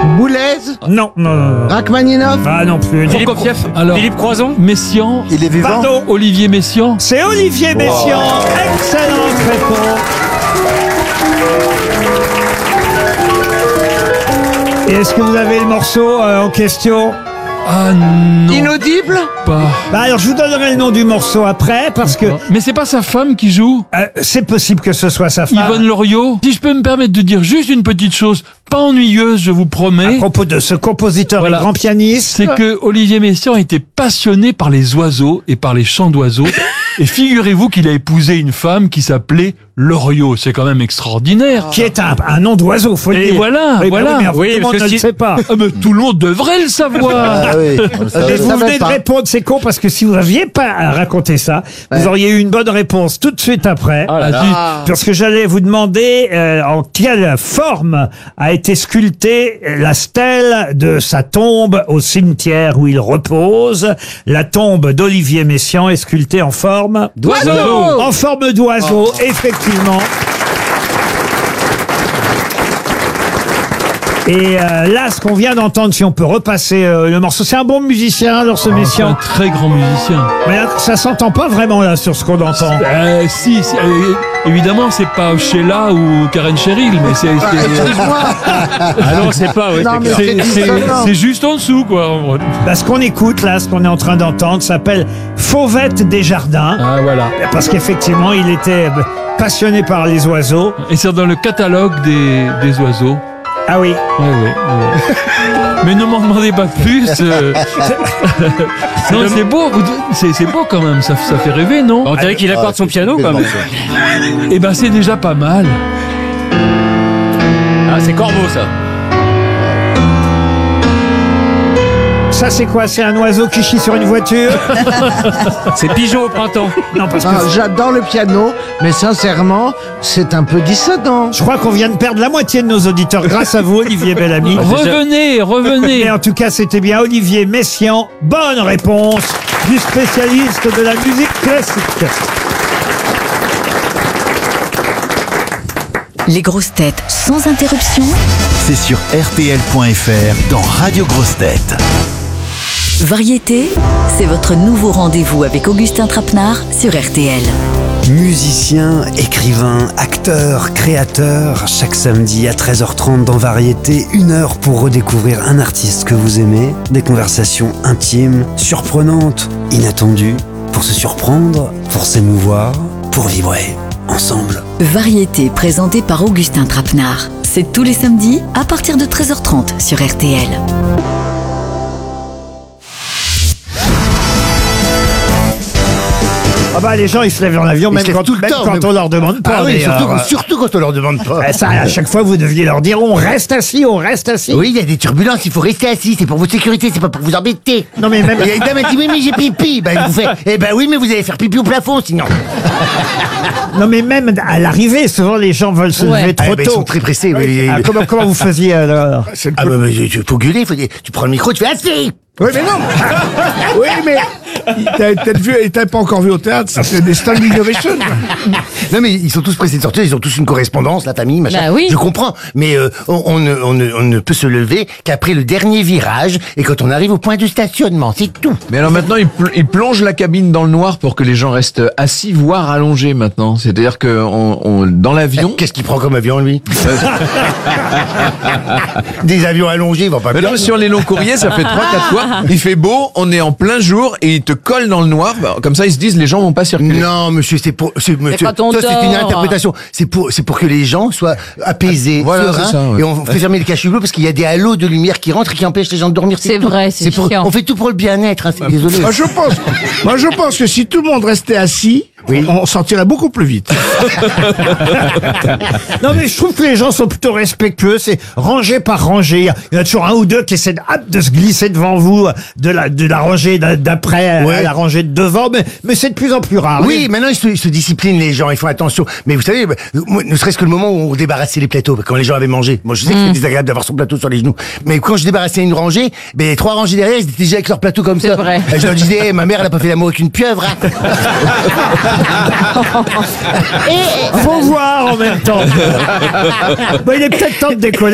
Boulez, Non. Rachmaninov, Ah non plus. Prokofiev. Alors, Philippe Croison. Messiaen. il est vivant. Pardon. Olivier Messiaen. C'est Olivier Messiaen. Excellente réponse. Et est-ce que vous avez le morceau en question? Ah non, Inaudible. pas. Bah alors je vous donnerai le nom du morceau après parce que Mais c'est pas sa femme qui joue, c'est possible que ce soit sa femme. Yvonne Loriot. Si je peux me permettre de dire juste une petite chose, pas ennuyeuse, je vous À promets, propos de ce compositeur Voilà. et grand pianiste. c'est que Olivier Messiaen était passionné par les oiseaux et par les chants d'oiseaux. Et figurez-vous qu'il a épousé une femme qui s'appelait Loriot. C'est quand même extraordinaire. Qui est un nom d'oiseau, faut le Et dire. voilà, Oui, voilà. Mais Oui, tout le parce monde que ne le si- sait pas. Ah, mais tout le monde devrait le savoir. Ah oui. Et vous venez de répondre, c'est con, parce que si vous n'aviez pas raconté ça, vous auriez eu une bonne réponse tout de suite après. Ah là là. Parce que j'allais vous demander en quelle forme a été sculptée la stèle de sa tombe au cimetière où il repose. La tombe d'Olivier Messiaen est sculptée en forme D'oiseau. En forme d'oiseau, effectivement. Et là, ce qu'on vient d'entendre, si on peut repasser le morceau, c'est un bon musicien, alors ce C'est un Messiaen. très grand musicien. Mais là, ça s'entend pas vraiment là sur ce qu'on entend. Si, évidemment, c'est pas Sheila ou Karen Cheryl, mais c'est Ah non, c'est pas. Ouais, Non, mais c'est clair. c'est juste en dessous, quoi. Bah, ce qu'on écoute là, ce qu'on est en train d'entendre, s'appelle Fauvette des Jardins. Ah, voilà. Parce qu'effectivement, il était passionné par les oiseaux. Et c'est dans le catalogue des oiseaux. Ah oui. Ouais. Mais ne m'en demandez pas plus. Non, c'est beau. C'est beau quand même. Ça fait rêver, non? On dirait qu'il accorde son piano quand même. Eh ben, c'est déjà pas mal. Ah, c'est Corbeau ça. Ça, c'est quoi? C'est un oiseau qui chie sur une voiture? C'est Pigeon au printemps. Non, parce que Ah, j'adore le piano, mais sincèrement, c'est un peu dissonant. je crois qu'on vient de perdre la moitié de nos auditeurs grâce à vous, Olivier Bellamy. Revenez. Mais en tout cas, c'était bien Olivier Messiaen. Bonne réponse du spécialiste de la musique classique. Les grosses têtes sans interruption. C'est sur RTL.fr dans Radio Grosses Têtes. Variété, c'est votre nouveau rendez-vous avec Augustin Trapenard sur RTL. Musicien, écrivain, acteur, créateur, chaque samedi à 13h30 dans Variété, 1 heure pour redécouvrir un artiste que vous aimez, des conversations intimes, surprenantes, inattendues, pour se surprendre, pour s'émouvoir, pour vibrer, ensemble. Variété présentée par Augustin Trapenard. C'est tous les samedis à partir de 13h30 sur RTL. Ah bah les gens ils se lèvent dans l'avion même quand, tout le même temps, quand mais- on leur demande pas. Ah oui, d'ailleurs. surtout quand on leur demande pas. Ça, à chaque fois vous deviez leur dire on reste assis, on reste assis. Oui, il y a des turbulences, il faut rester assis, c'est pour votre sécurité, c'est pas pour vous embêter. Non mais même Et il y a une dame qui dit oui mais j'ai pipi, ben vous faites, eh ben oui mais vous allez faire pipi au plafond sinon. non mais même à l'arrivée souvent les gens veulent se lever trop Ah, ben, ils tôt. sont très pressés. Oui. Ah, comment vous faisiez alors? Ah bah, faut gueuler, tu prends le micro, tu fais assis. Oui, mais non. Oui, mais t'as peut-être vu, et t'as pas encore vu au théâtre, ça fait des standing ovations. Non mais ils sont tous pressés de sortir, ils ont tous une correspondance, la famille, machin. Bah oui. Je comprends, mais on ne peut se lever qu'après le dernier virage et quand on arrive au point de stationnement, c'est tout. Mais alors maintenant, ils plongent la cabine dans le noir pour que les gens restent assis, voire allongés maintenant. C'est-à-dire que dans l'avion... Qu'est-ce qu'il prend comme avion lui? Des avions allongés, ils vont pas Mais bien. non, sur les longs courriers, ça fait 3-4 fois. Il fait beau, on est en plein jour et ils te collent dans le noir. Comme ça, ils se disent les gens vont pas circuler. Non, monsieur, monsieur, quand on ça c'est une dort. interprétation. C'est pour que les gens soient apaisés, Voilà, sereins, c'est ça, ouais. et on fait fermer les cachets bleus parce qu'il y a des halos de lumière qui rentrent et qui empêchent les gens de dormir. C'est tout. vrai, c'est chiant. On fait tout pour le bien-être. Hein, désolé. Moi, je pense que si tout le monde restait assis, on sortirait beaucoup plus vite. Non mais je trouve que les gens sont plutôt respectueux, c'est rangée par rangée. Il y en a toujours un ou deux qui essaient de se glisser devant vous de la rangée d'après à la rangée de devant, mais c'est de plus en plus rare. Oui, maintenant ils se disciplinent les gens, ils font attention. Mais vous savez, moi, ne serait-ce que le moment où on débarrassait les plateaux, quand les gens avaient mangé. Moi je sais que c'est désagréable d'avoir son plateau sur les genoux. Mais quand je débarrassais une rangée, les 3 rangées derrière, ils étaient déjà avec leur plateau comme ça. vrai. Et je leur disais, ma mère elle a pas fait l'amour avec une pieuvre. Hein. Faut voir en même temps. Bon, il est peut-être temps de décoller.